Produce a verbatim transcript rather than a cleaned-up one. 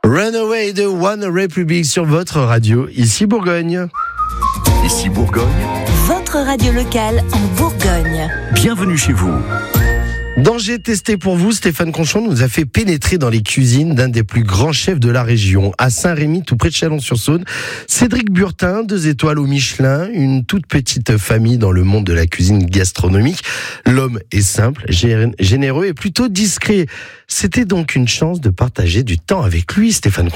Runaway de One Republic sur votre radio, ici Bourgogne. Ici Bourgogne. Votre radio locale en Bourgogne. Bienvenue chez vous. Dans J'ai testé pour vous, Stéphane Conchon nous a fait pénétrer dans les cuisines d'un des plus grands chefs de la région, à Saint-Rémy, tout près de Chalon-sur-Saône. Cédric Burtin, deux étoiles au Michelin, une toute petite famille dans le monde de la cuisine gastronomique. L'homme est simple, généreux et plutôt discret. C'était donc une chance de partager du temps avec lui, Stéphane Conchon.